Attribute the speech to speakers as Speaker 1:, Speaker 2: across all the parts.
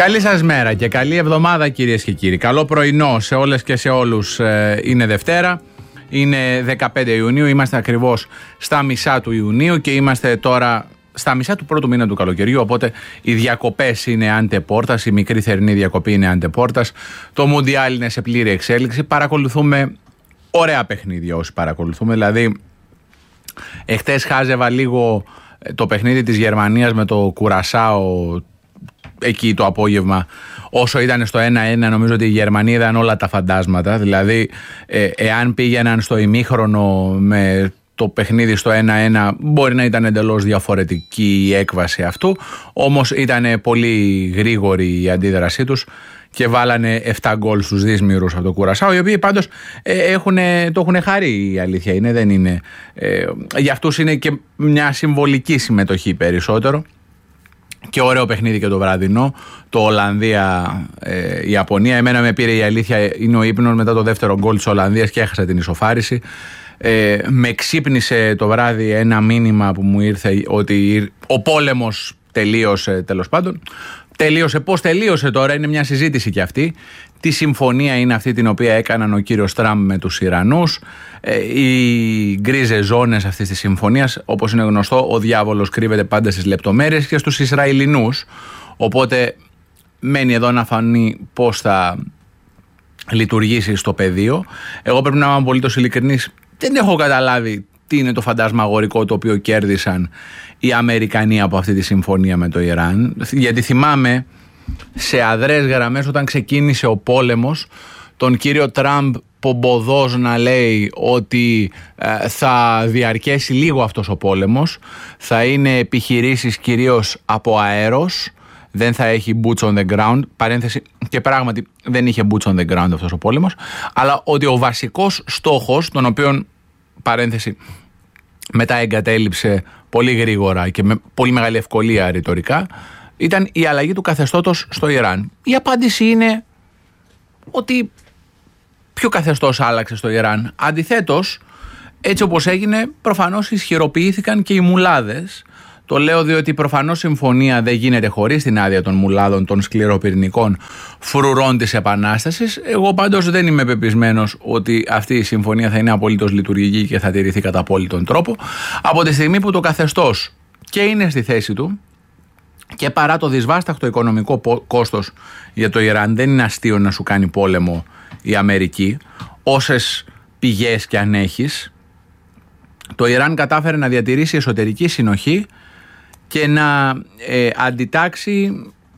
Speaker 1: Καλή σας μέρα και καλή εβδομάδα, κυρίες και κύριοι. Καλό πρωινό σε όλες και σε όλους. Είναι Δευτέρα, είναι 15 Ιουνίου, είμαστε ακριβώς στα μισά του Ιουνίου και είμαστε τώρα στα μισά του πρώτου μήνα του καλοκαιριού, οπότε οι διακοπές είναι αντεπόρτας, η μικρή θερινή διακοπή είναι αντεπόρτας, το Μουντιάλ είναι σε πλήρη εξέλιξη, παρακολουθούμε ωραία παιχνίδια όσοι παρακολουθούμε, δηλαδή εχθές χάζευα λίγο το παιχνίδι της Γερμανίας με το Κουρασάο εκεί το απόγευμα. Όσο ήταν στο 1-1, νομίζω ότι οι Γερμανοί είδαν όλα τα φαντάσματα. Δηλαδή, εάν πήγαιναν στο ημίχρονο με το παιχνίδι στο 1-1, μπορεί να ήταν εντελώς διαφορετική η έκβαση αυτού. Όμως ήταν πολύ γρήγορη η αντίδρασή τους και βάλανε 7 γκολ στους δύσμυρους από το Κουρασάο, οι οποίοι πάντως το έχουν χαρεί, η αλήθεια είναι, δεν είναι. Για αυτούς είναι και μια συμβολική συμμετοχή περισσότερο. Και ωραίο παιχνίδι και το βραδινό, το Ολλανδία-Ιαπωνία. Εμένα με πήρε, η αλήθεια είναι, ο ύπνος μετά το δεύτερο γκολ της Ολλανδίας και έχασα την ισοφάριση. Με ξύπνησε το βράδυ ένα μήνυμα που μου ήρθε ότι ο πόλεμος τελείωσε, τέλος πάντων. Τελείωσε. Πώς τελείωσε τώρα, είναι μια συζήτηση και αυτή. Τι συμφωνία είναι αυτή την οποία έκαναν ο κύριος Τραμπ με τους Ιρανούς, οι γκρίζες ζώνες αυτής της συμφωνίας. Όπως είναι γνωστό, ο διάβολος κρύβεται πάντα στις λεπτομέρειες και στους Ισραηλινούς. Οπότε μένει εδώ να φανεί πώς θα λειτουργήσει στο πεδίο. Εγώ πρέπει να είμαι απολύτως ειλικρινής, δεν έχω καταλάβει τι είναι το φαντασμαγορικό το οποίο κέρδισαν οι Αμερικανοί από αυτή τη συμφωνία με το Ιράν. Γιατί θυμάμαι σε αδρές γραμμές όταν ξεκίνησε ο πόλεμος τον κύριο Τραμπ πομποδός να λέει ότι θα διαρκέσει λίγο αυτός ο πόλεμος, θα είναι επιχειρήσεις κυρίως από αέρος, δεν θα έχει boots on the ground, παρένθεση, και πράγματι δεν είχε boots on the ground αυτός ο πόλεμος, αλλά ότι ο βασικός στόχος, τον οποίον, παρένθεση, μετά εγκατέλειψε πολύ γρήγορα και με πολύ μεγάλη ευκολία ρητορικά, ήταν η αλλαγή του καθεστώτος στο Ιράν. Η απάντηση είναι ότι ποιο καθεστώς άλλαξε στο Ιράν? Αντιθέτως, έτσι όπως έγινε, προφανώς ισχυροποιήθηκαν και οι μουλάδες. Το λέω διότι προφανώς συμφωνία δεν γίνεται χωρίς την άδεια των μουλάδων, των σκληροπυρηνικών φρουρών της Επανάστασης. Εγώ πάντως δεν είμαι πεπισμένος ότι αυτή η συμφωνία θα είναι απολύτως λειτουργική και θα τηρηθεί κατά απόλυτον τρόπο. Από τη στιγμή που το καθεστώς και είναι στη θέση του και παρά το δυσβάσταχτο οικονομικό κόστος για το Ιράν, δεν είναι αστείο να σου κάνει πόλεμο η Αμερική, όσες πηγές και αν έχεις, το Ιράν κατάφερε να διατηρήσει εσωτερική συνοχή και να αντιτάξει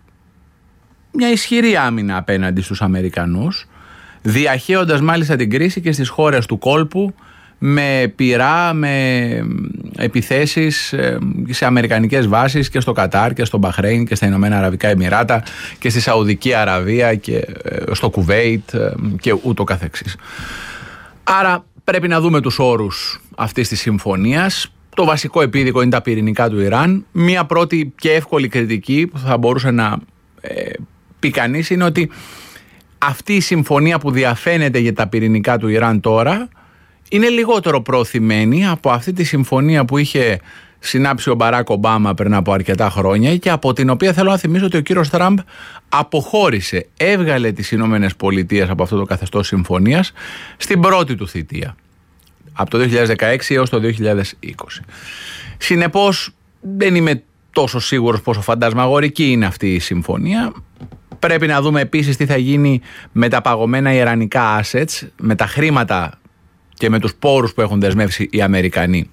Speaker 1: μια ισχυρή άμυνα απέναντι στους Αμερικανούς, διαχέοντας μάλιστα την κρίση και στις χώρες του κόλπου με πυρά, με επιθέσεις σε αμερικανικές βάσεις και στο Κατάρ και στο Μπαχρέιν και στα Ηνωμένα Αραβικά Εμιράτα και στη Σαουδική Αραβία και στο Κουβέιτ και ούτω καθεξής. Άρα πρέπει να δούμε τους όρους αυτής της συμφωνίας. Το βασικό επίδικο είναι τα πυρηνικά του Ιράν. Μία πρώτη και εύκολη κριτική που θα μπορούσε να πει κανείς είναι ότι αυτή η συμφωνία που διαφαίνεται για τα πυρηνικά του Ιράν τώρα είναι λιγότερο προωθημένη από αυτή τη συμφωνία που είχε συνάψει ο Μπαράκ Ομπάμα πριν από αρκετά χρόνια και από την οποία θέλω να θυμίσω ότι ο κύριος Τραμπ αποχώρησε, έβγαλε τις Ηνωμένες Πολιτείες από αυτό το καθεστώς συμφωνίας στην πρώτη του θητεία, από το 2016 έως το 2020. Συνεπώς δεν είμαι τόσο σίγουρος πόσο φαντασμαγορική είναι αυτή η συμφωνία. Πρέπει να δούμε επίσης τι θα γίνει με τα παγωμένα ιρανικά assets, με τα χρήματα και με τους πόρους που έχουν δεσμεύσει οι Αμερικανοί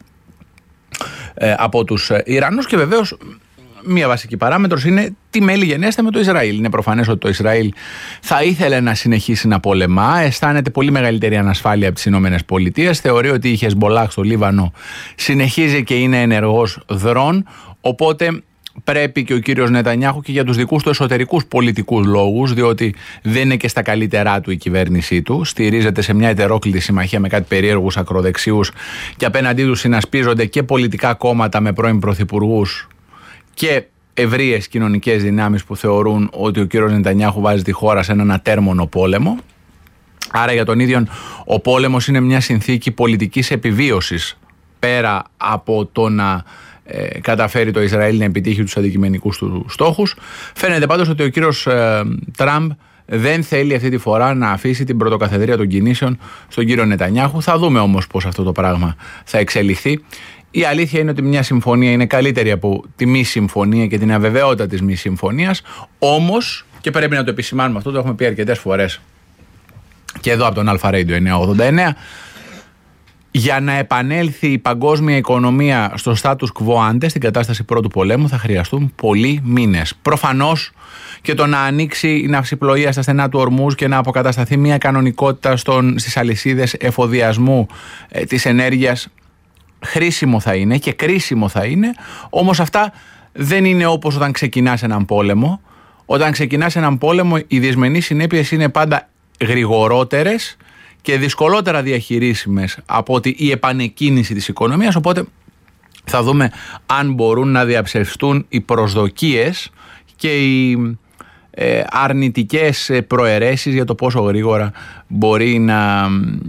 Speaker 1: από τους Ιρανούς, και βεβαίως μία βασική παράμετρος είναι τι μέλη γενέστε με το Ισραήλ. Είναι προφανές ότι το Ισραήλ θα ήθελε να συνεχίσει να πολεμά, αισθάνεται πολύ μεγαλύτερη ανασφάλεια από τις Ηνωμένες Πολιτείες, θεωρεί ότι η Χεσμπολάχ στο Λίβανο συνεχίζει και είναι ενεργός δρόν, οπότε πρέπει και ο κύριος Νετανιάχου και για τους δικούς του εσωτερικούς πολιτικούς λόγους, διότι δεν είναι και στα καλύτερά του η κυβέρνησή του, στηρίζεται σε μια ετερόκλητη συμμαχία με κάτι περίεργους ακροδεξιούς και απέναντί του συνασπίζονται και πολιτικά κόμματα με πρώην πρωθυπουργούς και ευρείες κοινωνικές δυνάμεις που θεωρούν ότι ο κύριος Νετανιάχου βάζει τη χώρα σε έναν ατέρμονο πόλεμο. Άρα για τον ίδιο ο πόλεμος είναι μια συνθήκη πολιτικής επιβίωσης, πέρα από το να καταφέρει το Ισραήλ να επιτύχει τους αντικειμενικούς του στόχους. Φαίνεται πάντως ότι ο κύριος Τραμπ δεν θέλει αυτή τη φορά να αφήσει την πρωτοκαθεδρία των κινήσεων στον κύριο Νετανιάχου. Θα δούμε όμως πώς αυτό το πράγμα θα εξελιχθεί. Η αλήθεια είναι ότι μια συμφωνία είναι καλύτερη από τη μη συμφωνία και την αβεβαιότητα της μη συμφωνίας. Όμως, και πρέπει να το επισημάνουμε αυτό, το έχουμε πει αρκετές φορές και εδώ από τον Αλφα Radio 989, για να επανέλθει η παγκόσμια οικονομία στο status quo ante, στην κατάσταση πρώτου πολέμου, θα χρειαστούν πολλοί μήνες. Προφανώς και το να ανοίξει η ναυσιπλοεία στα στενά του Ορμούζ και να αποκατασταθεί μια κανονικότητα στις αλυσίδες εφοδιασμού της ενέργειας χρήσιμο θα είναι και κρίσιμο θα είναι, όμως αυτά δεν είναι όπως όταν ξεκινάς έναν πόλεμο. Όταν ξεκινάς έναν πόλεμο, οι δυσμενείς συνέπειες είναι πάντα γρηγορότερες και δυσκολότερα διαχειρίσιμες από ότι η επανεκκίνηση της οικονομίας, οπότε θα δούμε αν μπορούν να διαψευστούν οι προσδοκίες και οι αρνητικές προαιρέσεις για το πόσο γρήγορα μπορεί να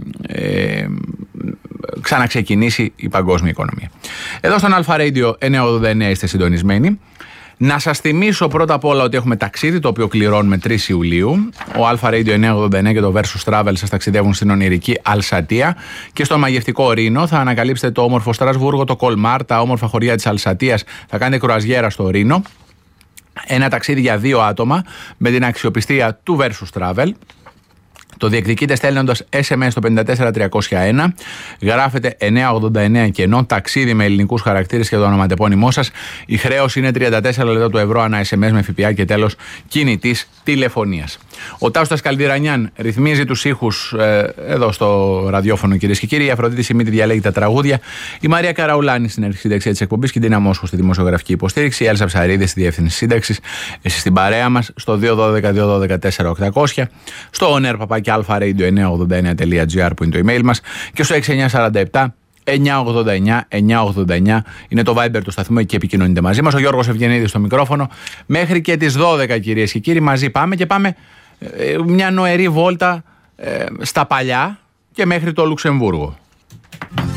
Speaker 1: ξαναξεκινήσει η παγκόσμια οικονομία. Εδώ στον Αλφα Radio 989 είστε συντονισμένοι. Να σας θυμίσω πρώτα απ' όλα ότι έχουμε ταξίδι το οποίο κληρώνουμε 3 Ιουλίου. Ο Αλφα Radio 989 και το Versus Travel σας ταξιδεύουν στην ονειρική Αλσατία και στο μαγευτικό Ρήνο. Θα ανακαλύψετε το όμορφο Στρασβούργο, το Κολμάρ, τα όμορφα χωριά της Αλσατίας. Θα κάνετε κρουαζιέρα στο Ρήνο. Ένα ταξίδι για 2 άτομα με την αξιοπιστία του Versus Travel. Το διεκδικείτε στέλνοντας SMS στο 54301, γράφετε 989 κενό, ταξίδι με ελληνικούς χαρακτήρες και το ονοματεπώνυμό σας. Η χρέωση είναι 34 λεπτά του ευρώ ανά SMS με ΦΠΑ και τέλος κινητής τηλεφωνίας. Ο Τάσος Καλδιρανιάν ρυθμίζει τους ήχους εδώ στο ραδιόφωνο, κυρίες και κύριοι. Η Αφροδίτη Σιμίτη διαλέγει τα τραγούδια. Η Μαρία Καραουλάνη στην αρχισυνταξία της εκπομπής και η Ντίνα Μόσχου στη δημοσιογραφική υποστήριξη. Η Έλσα Ψαρίδη στη διεύθυνση σύνταξης. Εσείς στην παρέα μας στο 212-212-4800. Στο oner@alpharadio989.gr που είναι το email μας και στο 6947 989 είναι το Viber του σταθμού και επικοινωνείτε μαζί μας. Ο Γιώργος Ευγενίδης στο μικρόφωνο. Μέχρι και τις 12, κυρίες και κύριοι, μαζί πάμε και πάμε μια νοερή βόλτα στα παλιά και μέχρι το Λουξεμβούργο.